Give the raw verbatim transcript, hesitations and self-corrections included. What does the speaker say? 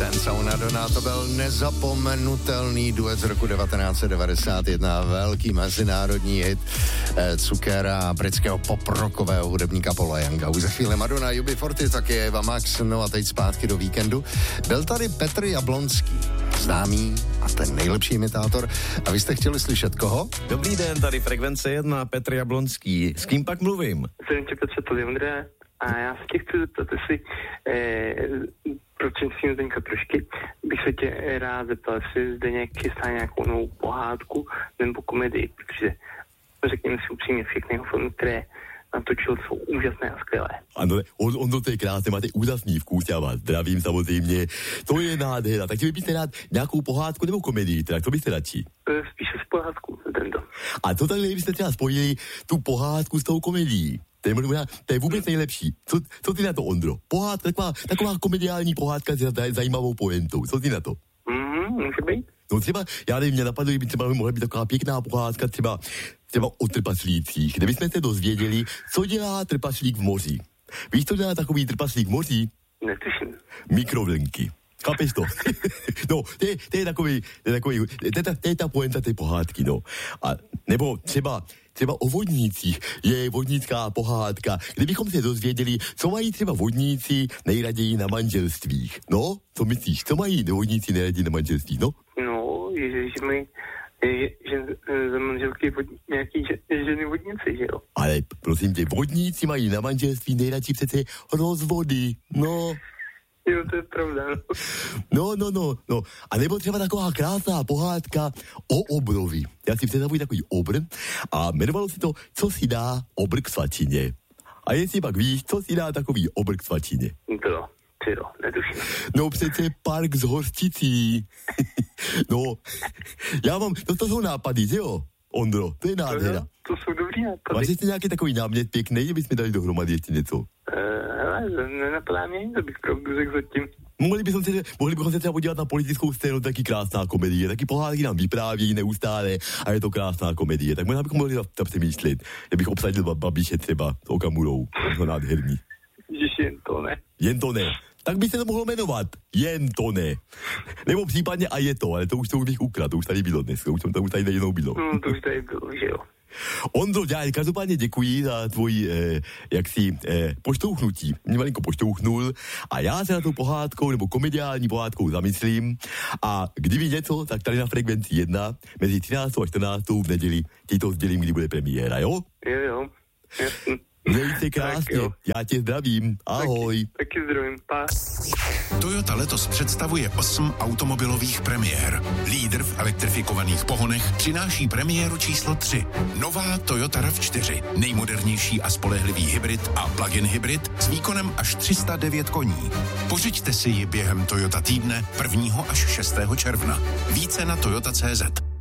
Sauna Donna, to byl nezapomenutelný duet z roku devatenáct set devadesát jedna, velký mezinárodní hit eh, Cuker a britského poprockového hudebníka Paula Younga. Už za chvíli Madonna, U B čtyřicet, taky Eva Max, no a teď zpátky do víkendu. Byl tady Petr Jablonský, známý a ten nejlepší imitátor. A vy jste chtěli slyšet koho? Dobrý den, tady Frekvence jedna, Petr Jablonský. S kým pak mluvím? Jsem tě Petře, to je Ondra a já se tě chci zeptat, jestli eh, prostřednictvím Zdeňka Trošky bych se tě rád zeptal, jestli Zdeněk chystá nějakou novou pohádku nebo komedii, protože řekněme si upřímně, všechny jeho filmy, které natočil, jsou úžasné a skvělé. Ano, on, on do té krásné, máte úžasný vkus, já vás zdravím samozřejmě, to je nádhera, tak vy byste rád nějakou pohádku nebo komedii, tak to byste radši? Spíše z pohádku, tento. A to takhle byste třeba spojili tu pohádku s tou komedií. To je, možná, to je vůbec nejlepší. Co, co ty na to, Ondro? Pohádka, taková, taková komediální pohádka s zajímavou pointou. Co ty na to? Mhm, může být. No třeba, já nevím, mě napadlo, že by třeba mohla být taková pěkná pohádka třeba, třeba o trpaslících, kde bychom se dozvěděli, co dělá trpaslík v moři. Víš, co dělá takový trpaslík v moři? Netuším. Mikrovlnky. Chápeš to? No, to je, to je takový, to je takový, to je ta, to je ta poenta té pohádky, no. A nebo třeba, třeba o vodnících je vodnická pohádka, kdybychom se dozvěděli, co mají třeba vodníci nejraději na manželstvích. No, co myslíš, co mají vodníci nejraději na manželstvích, no? No, ježiš, my, že, že za manželky vod, nějaký že, ženy vodníci, že jo? Ale prosím tě, vodníci mají na manželství nejradši přece rozvody, no. Jo, to je pravda. No, no, no, no. A nebo třeba taková krásná pohádka o obrovi. Já si představuji takový obr a jmenovalo si to, co si dá obr k svačině. A jestli pak víš, co si dá takový obr k svačině. To, ty jo, netuším. No přece park s hořčicí. No, já mám, to, to jsou nápady, že jo, Ondro, to je nádhera. To, to jsou dobrý nápady. Máš ještě nějaký takový námět pěkný, že bychom dali dohromady ještě něco? Hele, nenapadá mě nic, abych pravdu řekl zatím. Mohli bychom, se, mohli bychom se třeba podívat na politickou scénu, taky krásná komedie, taky pohádky nám vyprávějí neustále a je to krásná komedie. Tak možná bychom mohli tam přemýšlet, že bych obsadil Babiše třeba s Okamurou, to nádherný. Ježiš, jen to ne. Jen to ne. Tak by se to mohlo jmenovat. Jen to ne. Nebo případně a je to, ale to už to už bych ukradl, to už tady bylo dnes, to už, to už tady jednou bylo. No, to už tady bylo, že jo. Ondro, já každopádně děkuji za tvůj, eh, jaksi, eh, poštouchnutí. Mě malinko poštouchnul a já se na tou pohádkou nebo komediální pohádkou zamyslím a kdyby něco, tak tady na Frekvenci jedna mezi třináctou a čtrnáctou v neděli ti to sdělím, kdy bude premiéra, jo? Jo, jo, jasný. Měj se krásně, já tě zdravím, ahoj. Taky, taky zdravím, pa. Toyota letos představuje osm automobilových premiér. Lídr v elektrifikovaných pohonech přináší premiéru číslo tři. Nová Toyota RAV čtyři. Nejmodernější a spolehlivý hybrid a plug-in hybrid s výkonem až tři sta devět koní. Pořiďte si ji během Toyota týdne prvního až šestého června. Více na toyota tečka cé zet.